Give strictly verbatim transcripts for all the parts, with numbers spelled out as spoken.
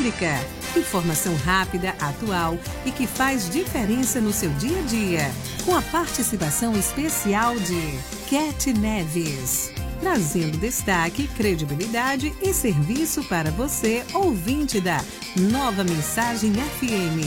pública. Informação rápida, atual e que faz diferença no seu dia a dia. Com a participação especial de Cat Neves. Trazendo destaque, credibilidade e serviço para você, ouvinte da Nova Mensagem F M.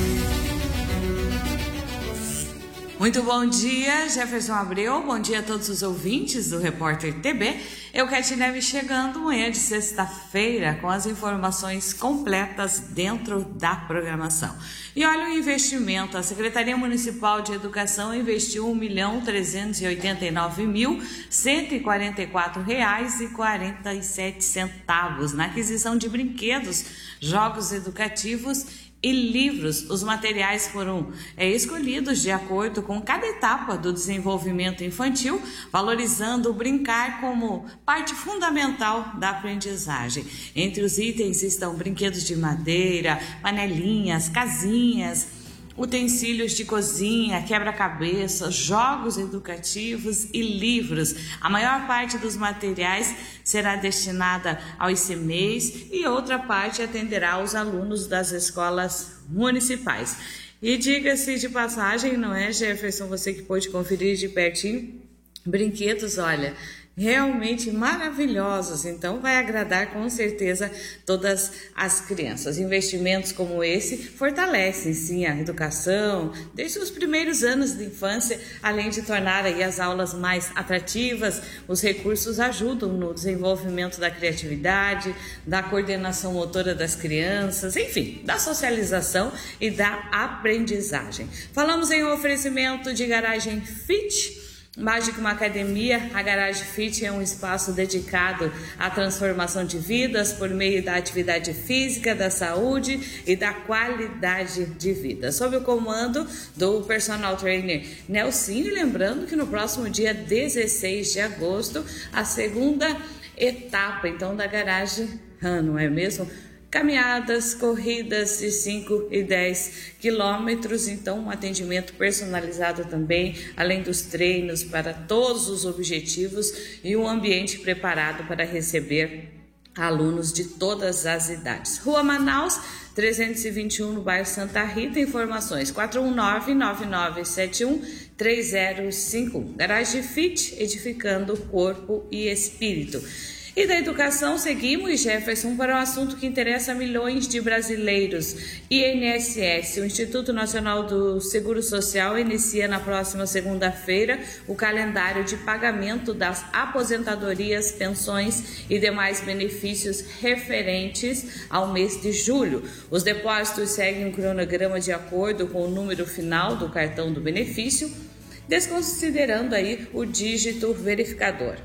Muito bom dia, Jefferson Abreu. Bom dia a todos os ouvintes do Repórter T B. Eu, Cat Neves, chegando manhã de sexta-feira com as informações completas dentro da programação. E olha o investimento. A Secretaria Municipal de Educação investiu um milhão trezentos e oitenta e nove mil cento e quarenta e quatro reais e quarenta e sete centavos na aquisição de brinquedos, jogos educativos e livros. Os materiais foram é, escolhidos de acordo com cada etapa do desenvolvimento infantil, valorizando o brincar como parte fundamental da aprendizagem. Entre os itens estão brinquedos de madeira, panelinhas, casinhas, utensílios de cozinha, quebra-cabeça, jogos educativos e livros. A maior parte dos materiais será destinada ao I C M E I S e outra parte atenderá aos alunos das escolas municipais. E diga-se de passagem, não é, Jefferson, você que pôde conferir de pertinho, brinquedos, olha, realmente maravilhosos, então vai agradar com certeza todas as crianças. Investimentos como esse fortalecem sim a educação desde os primeiros anos de infância, além de tornar aí as aulas mais atrativas. Os recursos ajudam no desenvolvimento da criatividade, da coordenação motora das crianças, enfim, da socialização e da aprendizagem. Falamos em um oferecimento de garagem Fit. Mais do que uma academia, a Garage Fit é um espaço dedicado à transformação de vidas por meio da atividade física, da saúde e da qualidade de vida. Sob o comando do personal trainer Nelsinho, lembrando que no próximo dia dezesseis de agosto, a segunda etapa então da Garage Run, não é mesmo? Caminhadas, corridas de cinco e dez quilômetros, então um atendimento personalizado também, além dos treinos para todos os objetivos e um ambiente preparado para receber alunos de todas as idades. Rua Manaus, trezentos e vinte e um, no bairro Santa Rita. Informações quatro um nove, nove nove sete um, três zero cinco um. Garage Fit, edificando corpo e espírito. E da educação seguimos, Jefferson, para um assunto que interessa a milhões de brasileiros. I N S S, o Instituto Nacional do Seguro Social, inicia na próxima segunda-feira o calendário de pagamento das aposentadorias, pensões e demais benefícios referentes ao mês de julho. Os depósitos seguem um cronograma de acordo com o número final do cartão do benefício, desconsiderando aí o dígito verificador.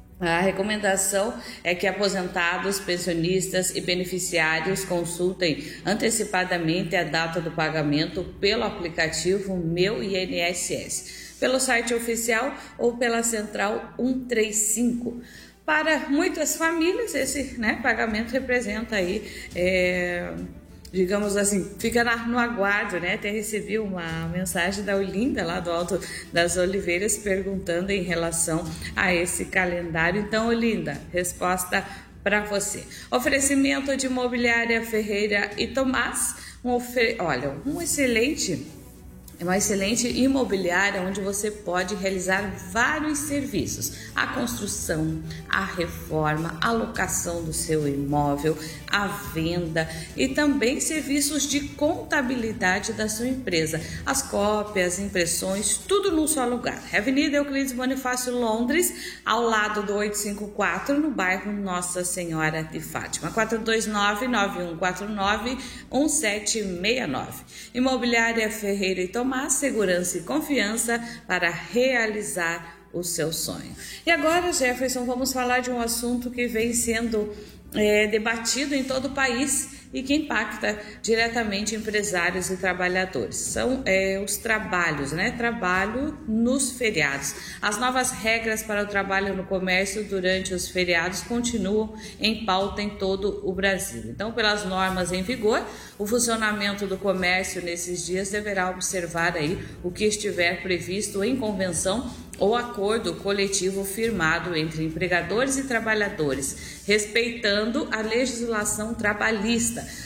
A recomendação é que aposentados, pensionistas e beneficiários consultem antecipadamente a data do pagamento pelo aplicativo Meu I N S S, pelo site oficial ou pela central cento e trinta e cinco. Para muitas famílias, esse né, pagamento representa aí... É... digamos assim, fica no aguardo, né? Até recebi uma mensagem da Olinda, lá do Alto das Oliveiras, perguntando em relação a esse calendário. Então, Olinda, resposta para você. Oferecimento de imobiliária Ferreira e Tomás. Um ofer... Olha, um excelente... É uma excelente imobiliária onde você pode realizar vários serviços: a construção, a reforma, a locação do seu imóvel, a venda e também serviços de contabilidade da sua empresa, as cópias, impressões, tudo num só lugar. Avenida Euclides Bonifácio, Londres, ao lado do oitocentos e cinquenta e quatro, no bairro Nossa Senhora de Fátima. Quatro dois nove, nove um quatro nove, um sete seis nove. Imobiliária Ferreira e Tomás. Tomar segurança e confiança para realizar o seu sonho. E agora, Jefferson, vamos falar de um assunto que vem sendo é, debatido em todo o país e que impacta diretamente empresários e trabalhadores. São é, os trabalhos, né? Trabalho nos feriados. As novas regras para o trabalho no comércio durante os feriados continuam em pauta em todo o Brasil. Então, pelas normas em vigor, o funcionamento do comércio nesses dias deverá observar aí o que estiver previsto em convenção ou acordo coletivo firmado entre empregadores e trabalhadores, respeitando a legislação trabalhista.